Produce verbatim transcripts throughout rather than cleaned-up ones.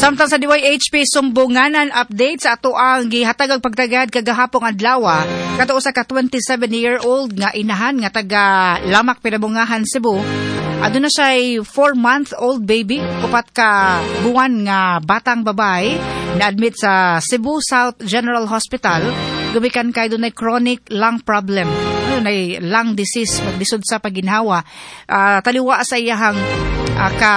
Samtang sa D Y H P sumbunganan update sa ato ang gihatag og pagtagad kagahapong adlaw kato usa ka twenty-seven-year-old nga inahan nga taga Lamak Pinabungahan, Cebu. Aduna siya four-month-old baby, upat ka buwan nga batang babae na admit sa Cebu South General Hospital. Gumikan kay dunay chronic lung problem. Dunay lung disease maglisod sa paginhawa. Uh, taliwa sa iyahang uh, ka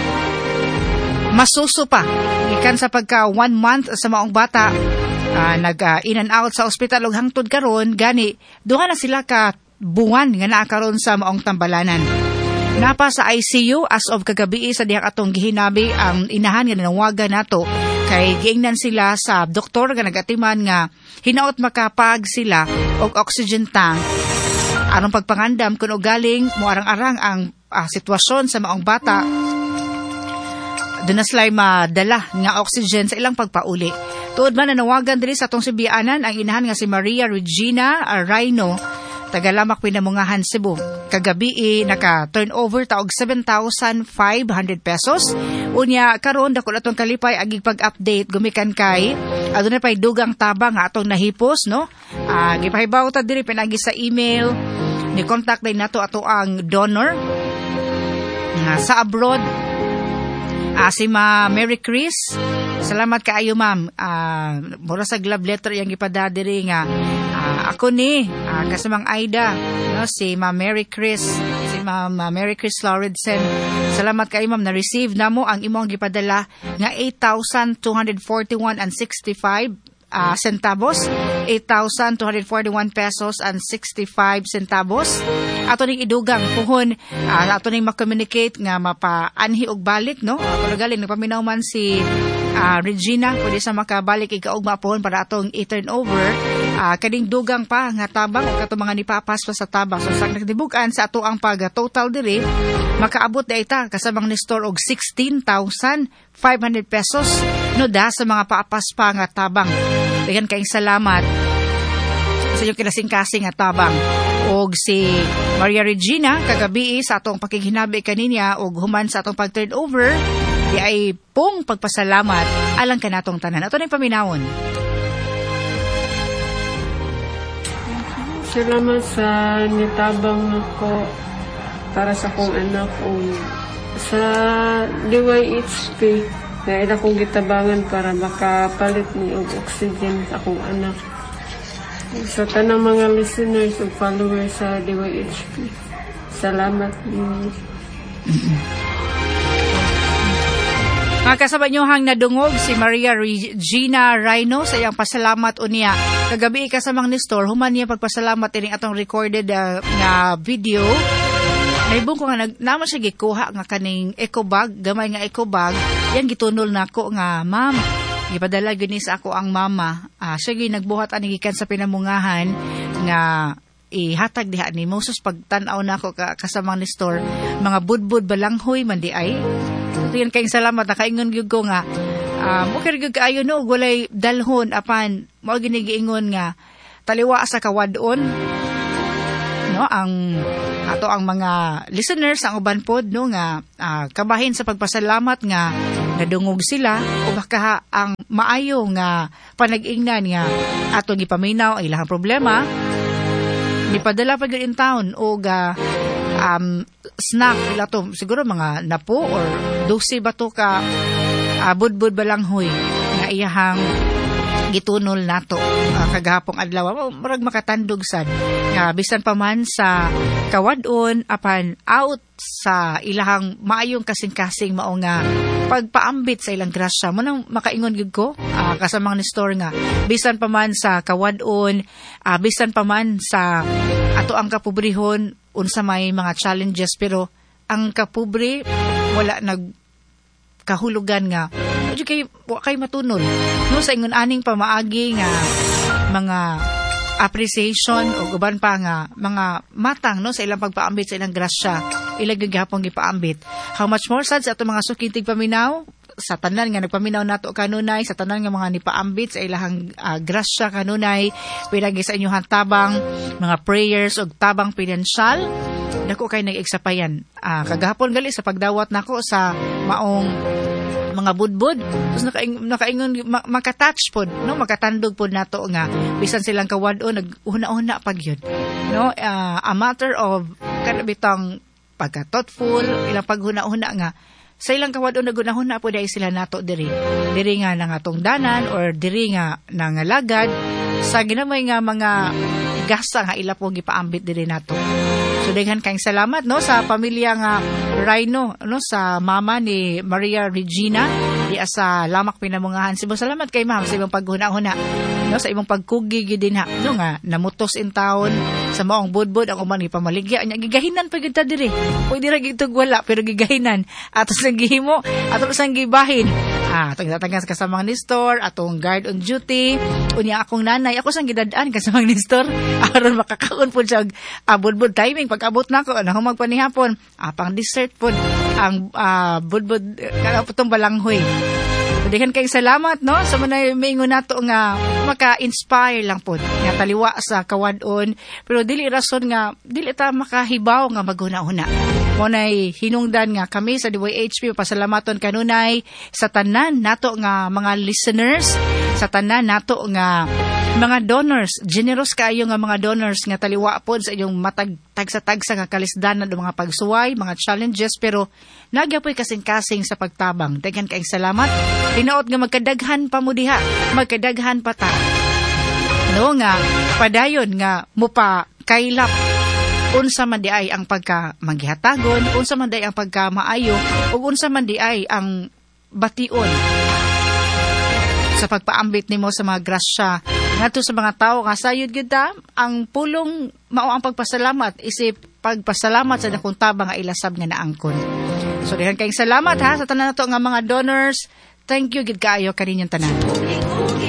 masuso pa. Ikan sa pagka one month sa maong bata, uh, nag uh, in and out sa ospital ug hangtod karon gani duha na sila ka buwan nga naa karon sa maong tambalanan. Napa sa I C U as of kagabi sa dihang atong gihinabi ang inahan nga nanawagan nato kay giingnan sila sa doktor nga nagatiman nga hinaot makapag sila og oxygen tank aron pagpangandam kun og galing moarang-arang ang uh, sitwasyon sa maong bata. Doon na sila madala nga oxygen sa ilang pagpauli. Tuod man nanawagan diri sa atong Subianan ang inahan nga si Maria Regina Rhino, taga Lamak Pinabungahan, Cebu. Kagabi eh, naka-turnover ta og seven thousand five hundred pesos. Unya karon dako atong kalipay agig pag-update gumikan kay adunay pay dugang tabang nga atong nahipos, no? Ah, uh, gipahibaw ta diri pinagi sa email. Ni contact din nato ato ang donor nga sa abroad. Ah, si Ma Mary Chris, salamat kaayo ma'am. Ah, mura sa love letter yang gipadadiri nga ah, ako ni ah, kasamang Aida, no, si Ma Mary Chris, si Ma, Ma Mary Chris Lauridsen. Salamat kaayo ma'am, na receive namo ang imong gipadala nga eight thousand two hundred forty-one and sixty-five uh, centavos, eight thousand two hundred forty-one pesos and sixty-five centavos. Ato ning idugang puhon, uh, ato ning ma-communicate nga mapaanhi og balik, no? Ako galing nagpaminaw man si uh, Regina, pwede sa makabalik ikaugma puhon para atong i-turn over uh, kading dugang pa nga tabang o kato mga nipapas pa sa tabang. So sa nagdibugan sa ato ang pag total diri, makaabot na ita kasamang ni store og sixteen thousand five hundred pesos, no, da sa mga paapas pa nga tabang. Dagan kayong salamat sa inyong kinasing-kasing nga tabang. Og si Maria Regina kagabi sa atong pakighinabi kaninya og human sa atong pag-turn over, di ay pong pagpasalamat alang kanatong tanan. Ato ning paminawon. Salamat sa nitabang nako para sa kong anak o sa D Y H P na ila kong gitabangan para makapalit ni og oxygen sa akong anak. Sa tanang mga listeners o followers sa D Y H P, salamat din. Mga kasabay nyo hang nadungog si Maria Regina Rhino sa iyang pasalamat unya. Kagabi kasamang ni store, human niya pagpasalamat ining atong recorded uh, nga video. Naibong ko nga, naman siya gikuha nga kaning eco bag, gamay nga eco bag, yan gitunol na ko nga, ma'am, ipadala gini sa ako ang mama. Uh, siya gini nagbuhat ani gikan sa Pinamungahan nga ihatag diha ni Moses pagtanaw na ako ka, kasamang ni store, mga budbud balanghoy man di ay. So, yan kayong salamat, nakaingon gyud ko nga, um, okay gyud kaayo no, walay dalhon apan mao gini giingon nga taliwa sa kawadon, no, ang ato ang mga listeners ang uban pod, no, nga uh, kabahin sa pagpasalamat nga nadungog sila o baka ang maayo nga panag-ingnan nga ato gipaminaw ang ilang problema nipadala pa gyud in town o ga um, snack ila to siguro mga napo or dosi ba to ka uh, budbud balanghoy nga iyahang gitunol nato uh, kagahapong adlaw. Murag makatandog sad nga bisan pa man sa kawadon apan out sa ilahang maayong kasing-kasing mao nga pagpaambit sa ilang grasya mo nang makaingon gyud ko uh, kasamang ni store nga bisan pa man sa kawadon, uh, bisan pa man sa ato ang kapobrehon unsa may mga challenges, pero ang kapobre wala nag kahulugan nga medyo kay wa kay matunol, no, sa ingon aning pamaagi nga mga appreciation o uban pa nga mga matang, no, sa ilang pagpaambit sa ilang grasya ilang gihapon gipaambit. How much more sad sa ato mga sukintig paminaw sa tanan nga nagpaminaw nato kanunay, sa tanan nga mga nipaambit sa ilang uh, grasya kanunay, pinagi sa inyong tabang mga prayers o tabang pinansyal, dako kay nag-eksapayan. Uh, kagahapon gali sa pagdawat nako sa maong mga budbud. Tapos nakaing, nakaingon, ma- makatouch pod, no? Makatandog pod nato nga, bisan silang kawado, nag-una-una pag yun. No? Uh, a matter of, kanabitang pagka-thoughtful, ilang paghuna-una nga, sa ilang kawado naguna-huna po dahil sila nato diri. Diri nga ng atong danan, or diri nga ng lagad, sa ginamay nga mga gasa nga ila po gipaambit diri nato. So daghan kayong salamat no sa pamilya nga Rhino no sa mama ni Maria Regina di sa Lamak Pinamungahan. Sibo salamat kay ma'am sa imong paghuna-huna no sa imong pagkugi gid dinha no nga namutos in taon sa maong budbud ang uman ipamaligya nya gigahinan pa gid ta diri. Pwede ra gid wala pero gigahinan atos lang gihimo atos lang gibahin. Ah, atong tatangan sa kasamang ni store, atong guard on duty, unya akong nanay, ako sang gidadaan kasamang ni store aron makakaon pud sa uh, budbud timing pag-abot nako ano magpanihapon, ah, pang dessert pud ang uh, budbud kanaputong balanghoy. Dihan kay salamat no sa mga maingon nato nga maka-inspire lang pod nga taliwa sa kawadon pero dili rason nga dili ta makahibaw nga maghuna-huna. Mo nay hinungdan nga kami sa D Y H P pasalamaton kanunay sa tanan nato nga mga listeners, sa tanan nato nga mga donors, generous kaayo nga mga donors nga taliwa pod sa inyong matag tagsa-tagsa nga kalisdanan o mga pagsuway, mga challenges pero nagyapoy kasing-kasing sa pagtabang. Daghan kay salamat. Tinaot nga magkadaghan pa mo diha, magkadaghan pa ta. No nga padayon nga mupa kaylap unsa man di ay ang pagka maghihatagon, unsa man di ay ang pagka maayo, ug unsa man di ay ang bation sa pagpaambit nimo sa mga grasya ngadto sa mga tao nga sayod gyud ta ang pulong mao ang pagpasalamat isip pagpasalamat sa dakong tabang nga ilasab nga naangkon. So dihan kay salamat ha sa tanan nato nga mga donors. Thank you gid kaayo kaninyong tanan.